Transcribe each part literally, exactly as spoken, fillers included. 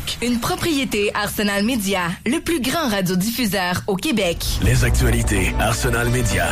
Québec. Une propriété Arsenal Média, le plus grand radiodiffuseur au Québec. Les actualités Arsenal Média.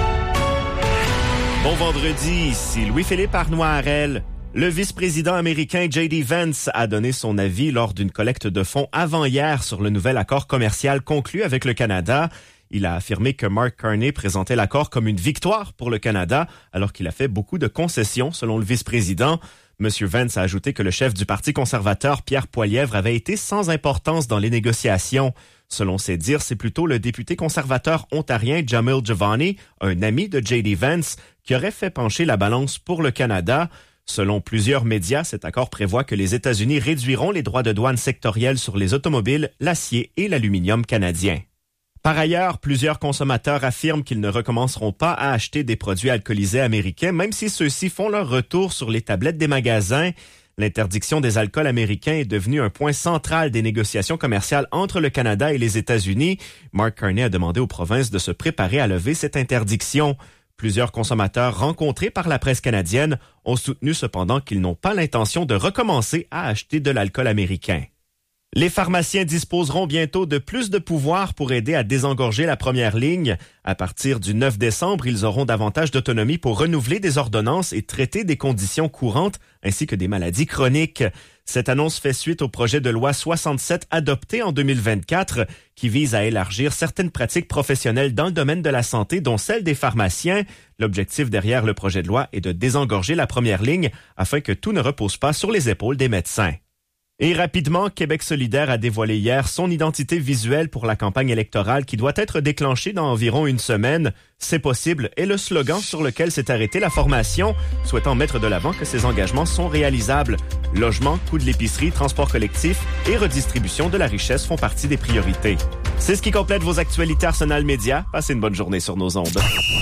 Bon vendredi, ici Louis-Philippe Arnois-Harel. Le vice-président américain J D Vance a donné son avis lors d'une collecte de fonds avant-hier sur le nouvel accord commercial conclu avec le Canada. Il a affirmé que Mark Carney présentait l'accord comme une victoire pour le Canada, alors qu'il a fait beaucoup de concessions, selon le vice-président. M. Vance a ajouté que le chef du Parti conservateur, Pierre Poilievre, avait été sans importance dans les négociations. Selon ses dires, c'est plutôt le député conservateur ontarien Jamil Giovanni, un ami de J D Vance, qui aurait fait pencher la balance pour le Canada. Selon plusieurs médias, cet accord prévoit que les États-Unis réduiront les droits de douane sectoriels sur les automobiles, l'acier et l'aluminium canadiens. Par ailleurs, plusieurs consommateurs affirment qu'ils ne recommenceront pas à acheter des produits alcoolisés américains, même si ceux-ci font leur retour sur les tablettes des magasins. L'interdiction des alcools américains est devenue un point central des négociations commerciales entre le Canada et les États-Unis. Mark Carney a demandé aux provinces de se préparer à lever cette interdiction. Plusieurs consommateurs rencontrés par la presse canadienne ont soutenu cependant qu'ils n'ont pas l'intention de recommencer à acheter de l'alcool américain. Les pharmaciens disposeront bientôt de plus de pouvoir pour aider à désengorger la première ligne. À partir du neuf décembre, ils auront davantage d'autonomie pour renouveler des ordonnances et traiter des conditions courantes ainsi que des maladies chroniques. Cette annonce fait suite au projet de loi soixante-sept adopté en deux mille vingt-quatre qui vise à élargir certaines pratiques professionnelles dans le domaine de la santé, dont celle des pharmaciens. L'objectif derrière le projet de loi est de désengorger la première ligne afin que tout ne repose pas sur les épaules des médecins. Et rapidement, Québec solidaire a dévoilé hier son identité visuelle pour la campagne électorale qui doit être déclenchée dans environ une semaine. C'est possible est le slogan sur lequel s'est arrêtée la formation, souhaitant mettre de l'avant que ces engagements sont réalisables. Logement, coût de l'épicerie, transport collectif et redistribution de la richesse font partie des priorités. C'est ce qui complète vos actualités Arsenal Média. Passez une bonne journée sur nos ondes.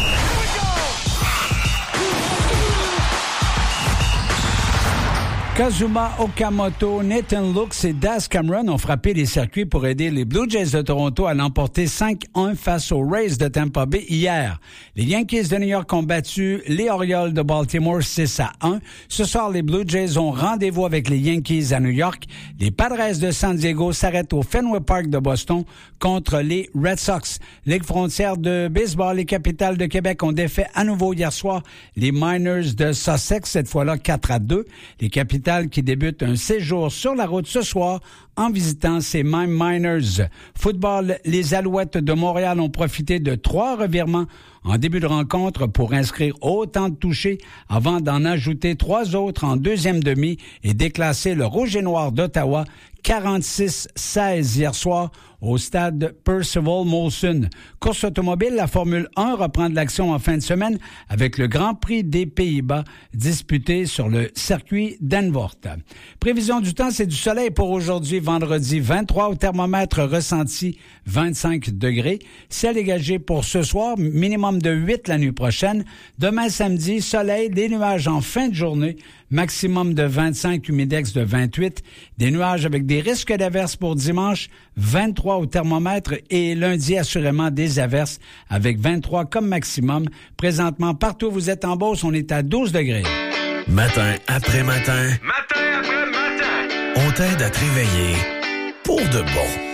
Kazuma Okamoto, Nathan Lux et Daz Cameron ont frappé les circuits pour aider les Blue Jays de Toronto à l'emporter cinq un face aux Rays de Tampa Bay hier. Les Yankees de New York ont battu les Orioles de Baltimore six à un. Ce soir, les Blue Jays ont rendez-vous avec les Yankees à New York. Les Padres de San Diego s'arrêtent au Fenway Park de Boston contre les Red Sox. Ligue frontière de baseball, les Capitals de Québec ont défait à nouveau hier soir les Miners de Sussex, cette fois-là quatre à deux. Les Capitals qui débute un séjour sur la route ce soir en visitant ces mêmes Miners. Football, les Alouettes de Montréal ont profité de trois revirements en début de rencontre pour inscrire autant de touchés avant d'en ajouter trois autres en deuxième demi et déclasser le Rouge et Noir d'Ottawa quarante-six seize hier soir au stade Percival Molson. Course automobile, la Formule un reprend de l'action en fin de semaine avec le Grand Prix des Pays-Bas disputé sur le circuit d'Andvorth. Prévision du temps, c'est du soleil pour aujourd'hui, vendredi vingt-trois au thermomètre ressenti vingt-cinq degrés. Ciel dégagé pour ce soir, minimum de huit la nuit prochaine. Demain samedi, soleil, des nuages en fin de journée, maximum de vingt-cinq, humidex de vingt-huit. Des nuages avec des risques d'averses pour dimanche, vingt-trois au thermomètre et lundi assurément des averses avec vingt-trois comme maximum. Présentement, partout où vous êtes en Beauce, on est à douze degrés. Matin après matin. Matin après matin. On t'aide à te réveiller pour de bon.